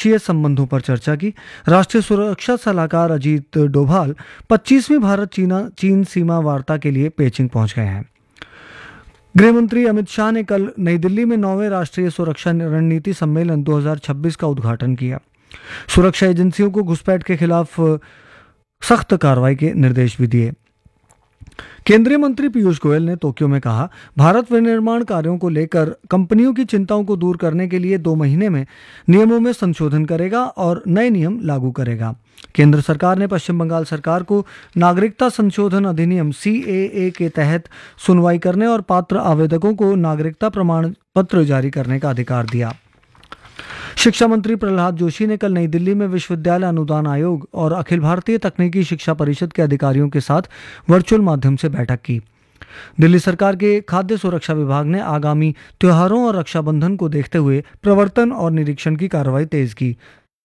द्विपक्षीय संबंधों पर चर्चा की। राष्ट्रीय सुरक्षा सलाहकार अजीत डोभाल 25वीं भारत चीन सीमा वार्ता के लिए पेचिंग पहुंच गए हैं। गृह मंत्री अमित शाह ने कल नई दिल्ली में 9वें राष्ट्रीय सुरक्षा रणनीति सम्मेलन 2026 का उद्घाटन किया। सुरक्षा एजेंसियों को घुसपैठ के खिलाफ सख्त कार्रवाई के निर्देश भी दिए। केंद्रीय मंत्री पीयूष गोयल ने टोक्यो में कहा, भारत विनिर्माण कार्यों को लेकर कंपनियों की चिंताओं को दूर करने के लिए 2 महीने में नियमों में संशोधन करेगा और नए नियम लागू करेगा। केंद्र सरकार ने पश्चिम बंगाल सरकार को नागरिकता संशोधन अधिनियम CAA के तहत सुनवाई करने और पात्र आवेदकों को नागरिकता प्रमाण पत्र जारी करने का अधिकार दिया। शिक्षा मंत्री प्रहलाद जोशी ने कल नई दिल्ली में विश्वविद्यालय अनुदान आयोग और अखिल भारतीय तकनीकी शिक्षा परिषद के अधिकारियों के साथ वर्चुअल माध्यम से बैठक की। दिल्ली सरकार के खाद्य सुरक्षा विभाग ने आगामी त्योहारों और रक्षाबंधन को देखते हुए प्रवर्तन और निरीक्षण की कार्रवाई तेज की।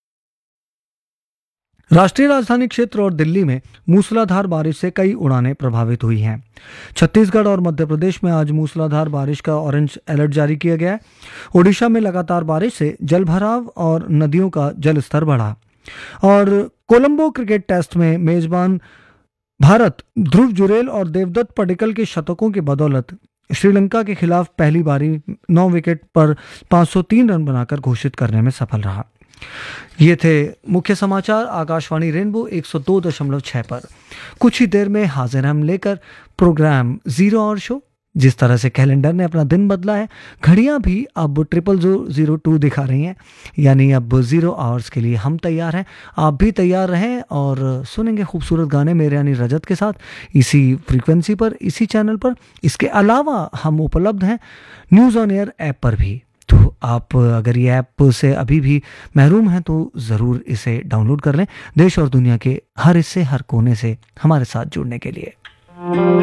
राष्ट्रीय राजधानी क्षेत्र और दिल्ली में मूसलाधार बारिश से कई उड़ानें प्रभावित हुई हैं। छत्तीसगढ़ और मध्य प्रदेश में आज मूसलाधार बारिश का ऑरेंज अलर्ट जारी किया गया है। ओडिशा में लगातार बारिश से जलभराव और नदियों का जलस्तर बढ़ा। और कोलंबो क्रिकेट टेस्ट में मेजबान भारत ध्रुव जुरेल और देवदत्त पडिक्कल के शतकों की बदौलत श्रीलंका के खिलाफ पहली बारी 9 विकेट पर 503 रन बनाकर घोषित करने में सफल रहा। ये थे मुख्य समाचार आकाशवाणी रेनबो 102.6 पर। कुछ ही देर में हाजिर हम लेकर प्रोग्राम 0 आवर शो। जिस तरह से कैलेंडर ने अपना दिन बदला है, घड़ियां भी अब 0002 दिखा रही हैं, यानी अब 0 आवर्स के लिए हम तैयार हैं। आप भी तैयार रहें और सुनेंगे खूबसूरत गाने मेरे यानी रजत के साथ इसी फ्रीक्वेंसी पर, इसी चैनल पर। इसके अलावा हम उपलब्ध हैं न्यूज़ ऑन एयर ऐप पर भी। तो आप अगर ये ऐप से अभी भी महरूम हैं तो ज़रूर इसे डाउनलोड कर लें, देश और दुनिया के हर हिस्से हर कोने से हमारे साथ जुड़ने के लिए।